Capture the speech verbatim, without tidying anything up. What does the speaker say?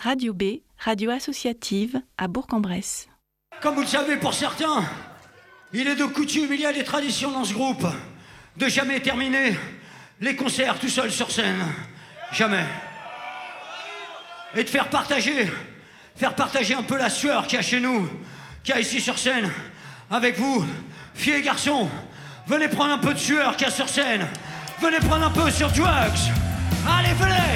Radio B, radio associative à Bourg-en-Bresse. Comme vous le savez, pour certains, il est de coutume, il y a des traditions dans ce groupe, de jamais terminer les concerts tout seul sur scène. Jamais. Et de faire partager, faire partager un peu la sueur qu'il y a chez nous, qu'il y a ici sur scène, avec vous, filles et garçons. Venez prendre un peu de sueur qu'il y a sur scène. Venez prendre un peu sur drugs. Allez, venez!